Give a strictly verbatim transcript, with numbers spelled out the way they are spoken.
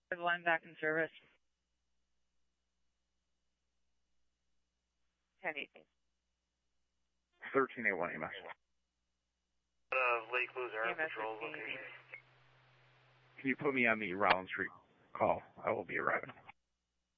The line back in service. ten eighteen. thirteen eight one E M S. Uh, Lake Louise Air Patrol location. Can you put me on the Rollins Street call? I will be arriving.